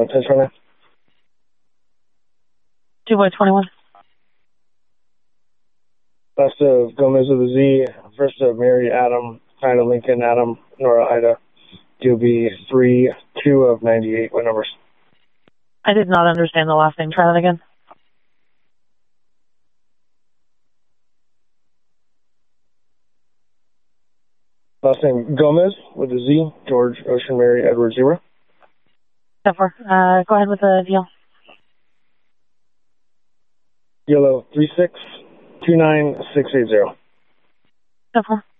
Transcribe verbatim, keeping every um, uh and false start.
twenty-one, ten twenty. two by twenty-one. Last of Gomez with a Z, first of Mary, Adam, Ida, Lincoln, Adam, Nora, Ida. D O B three two of ninety-eight. What numbers? I did not understand the last name. Try that again. Last name Gomez with a Z, George, Ocean, Mary, Edward, Zero. ten four. Uh, go ahead with the deal. Yellow three six two nine six eight zero. ten four.